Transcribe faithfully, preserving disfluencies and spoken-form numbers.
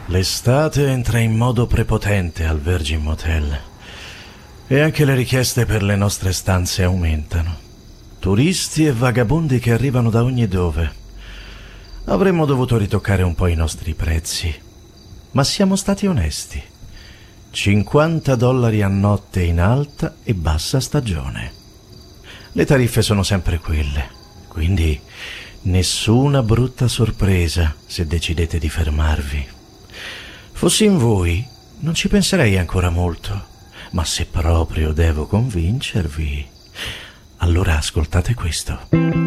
L'estate entra in modo prepotente al Virgin Motel e anche le richieste per le nostre stanze aumentano. Turisti e vagabondi che arrivano da ogni dove. Avremmo dovuto ritoccare un po' i nostri prezzi, ma siamo stati onesti. cinquanta dollari a notte in alta e bassa stagione. Le tariffe sono sempre quelle, quindi nessuna brutta sorpresa se decidete di fermarvi. Fossi in voi, non ci penserei ancora molto, ma se proprio devo convincervi, allora ascoltate questo.